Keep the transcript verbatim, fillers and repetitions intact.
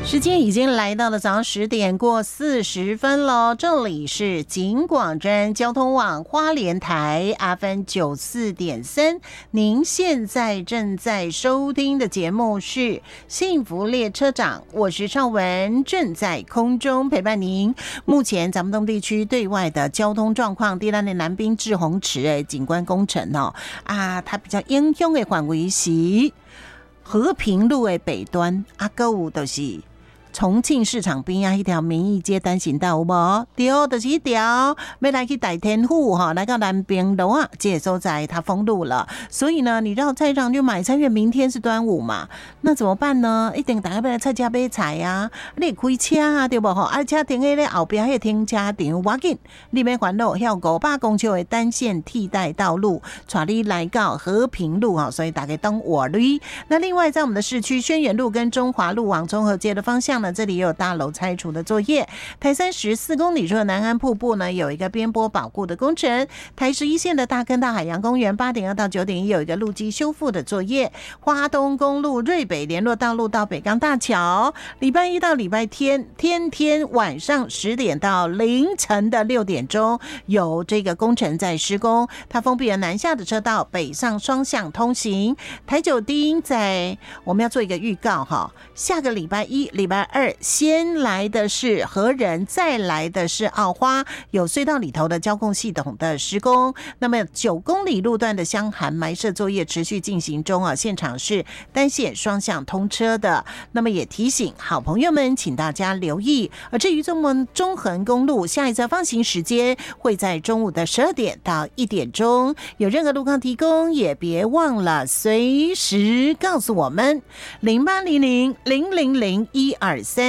时间已经来到了早上十点过四十分喽，这里是警广专交通网花莲台 F M 九四点三，您现在正在收听的节目是幸福列车长，我是邵文，正在空中陪伴您。目前咱们东地区对外的交通状况，第二的南滨志洪池的景观工程哦，啊，它比较影响的范围是和平路的北端，啊，还有就是重庆市场边啊，一条民意街单行道有无？对，就是一条要来去大天府哈，来到南边路啊，这个所在它封路了。所以呢，你绕菜场就买菜，因为明天是端午嘛，那怎么办呢？一定大家要来菜家买菜啊，你开车啊，对不？哈，而且停喺咧后边迄个停车场，要紧，你免烦恼，有五百公尺的单线替代道路，带你来到和平路哈，所以大家当我旅。那另外在我们的市区轩辕路跟中华路往中和街的方向呢，这里也有大楼拆除的作业。台三十四公里处的南安瀑布呢，有一个边坡保护的工程。台十一线的大坑道海洋公园八点二到九点也有一个路基修复的作业。花东公路瑞北联络道路到北港大桥，礼拜一到礼拜天，天天晚上十点到凌晨的六点钟，有这个工程在施工，它封闭了南下的车道，北上双向通行。台九丁在我们要做一个预告哈，下个礼拜一、礼拜二先来的是和仁，再来的是澳花，有隧道里头的交控系统的施工。那么九公里路段的箱涵埋设作业持续进行中啊，现场是单线双向通车的。那么也提醒好朋友们，请大家留意。而至于中文中横公路下一次放行时间会在中午的十二点到一点钟，有任何路况提供也别忘了随时告诉我们零八零零零零零一二三。